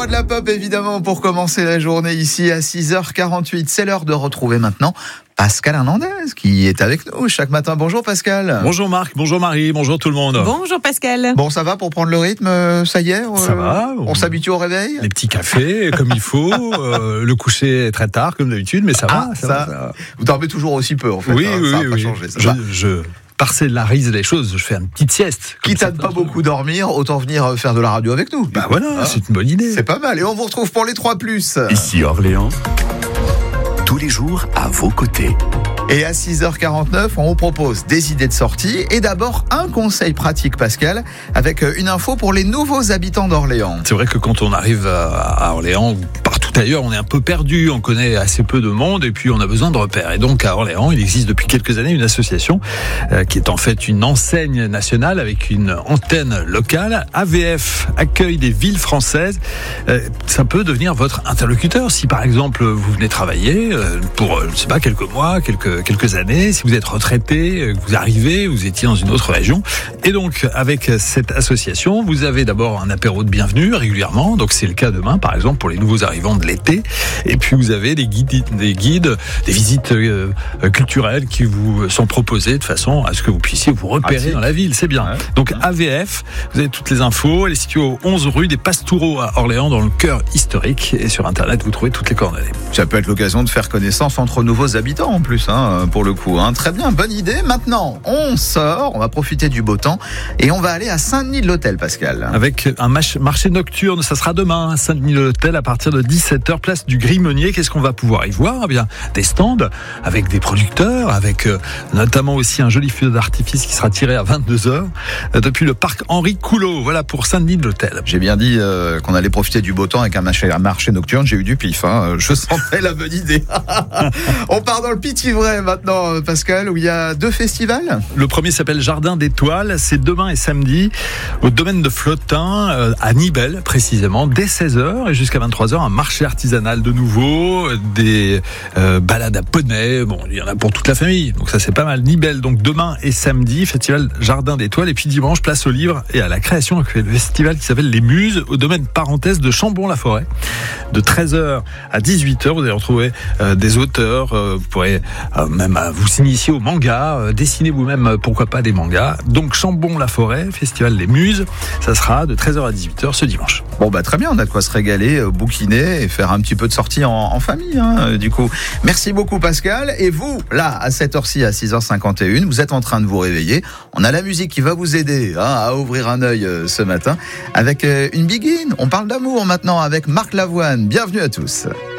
roi de la pop, évidemment, pour commencer la journée ici à 6h48. C'est l'heure de retrouver maintenant Pascal Hernandez qui est avec nous chaque matin. Bonjour Pascal. Bonjour Marc, bonjour Marie, bonjour tout le monde. Bonjour Pascal. Bon, ça va pour prendre le rythme, ça y est Ça va. On s'habitue au réveil. Les petits cafés comme il faut, le coucher est très tard comme d'habitude, mais ça va. Ça va. Vous dormez toujours aussi peu en fait. Oui, ça oui, n'a pas oui. changé. Je parcellarise les choses, je fais une petite sieste. Quitte à ne pas beaucoup dormir, autant venir faire de la radio avec nous. Bah voilà, c'est une bonne idée. C'est pas mal. Et on vous retrouve pour les 3+. Ici Orléans, tous les jours à vos côtés. Et à 6h49, on vous propose des idées de sortie et d'abord un conseil pratique, Pascal, avec une info pour les nouveaux habitants d'Orléans. C'est vrai que quand on arrive à Orléans ou partout ailleurs, on est un peu perdu, on connaît assez peu de monde et puis on a besoin de repères. Et donc à Orléans, il existe depuis quelques années une association qui est en fait une enseigne nationale avec une antenne locale. AVF, Accueil des villes françaises. Ça peut devenir votre interlocuteur si par exemple vous venez travailler pour, je sais pas, quelques mois, quelques années, si vous êtes retraité, que vous arrivez, vous étiez dans une autre région. Et donc, avec cette association, vous avez d'abord un apéro de bienvenue régulièrement. Donc, c'est le cas demain, par exemple, pour les nouveaux arrivants de l'été. Et puis, vous avez des guides, des visites culturelles qui vous sont proposées de façon à ce que vous puissiez vous repérer dans la ville. C'est bien. Ouais. Donc, AVF, vous avez toutes les infos. Elle est située au 11 rue des Pastoureaux à Orléans, dans le cœur historique. Et sur Internet, vous trouvez toutes les coordonnées. Ça peut être l'occasion de faire connaissance entre nouveaux habitants, en plus, pour le coup. Très bien, bonne idée. Maintenant, on sort, on va profiter du beau temps et on va aller à Saint-Denis-de-l'Hôtel, Pascal. Avec un marché nocturne, ça sera demain à Saint-Denis-de-l'Hôtel à partir de 17h, place du Gris-Meunier. Qu'est-ce qu'on va pouvoir y voir ? Eh bien, des stands avec des producteurs, avec notamment aussi un joli feu d'artifice qui sera tiré à 22h depuis le parc Henri Coulot. Voilà pour Saint-Denis-de-l'Hôtel. J'ai bien dit qu'on allait profiter du beau temps avec un marché nocturne. J'ai eu du pif. Je sentais la bonne idée. On part dans le Pithiviers maintenant, Pascal, où il y a 2 festivals. Le premier s'appelle Jardin d'Étoiles. C'est demain et samedi au domaine de Flotin, à Nibelles précisément, dès 16h et jusqu'à 23h. Un marché artisanal de nouveau, des balades à poney. Bon, il y en a pour toute la famille, donc ça c'est pas mal. Nibelles, donc demain et samedi, festival Jardin d'Étoiles. Et puis dimanche, place au livre et à la création, avec le festival qui s'appelle Les Muses, au domaine parenthèse de Chambon-la-Forêt. De 13h à 18h, vous allez retrouver des auteurs. Vous pourrez même vous initier au manga, dessiner vous-même, pourquoi pas, des mangas. Donc Chambon-la-Forêt, festival Les Muses, ça sera de 13h à 18h ce dimanche. Bon bah très bien, on a de quoi se régaler, bouquiner et faire un petit peu de sortie en famille, du coup. Merci beaucoup Pascal. Et vous, là, à cette heure-ci, à 6h51, vous êtes en train de vous réveiller. On a la musique qui va vous aider à ouvrir un œil ce matin avec une biguine. On parle d'amour maintenant avec Marc Lavoine. Bienvenue à tous.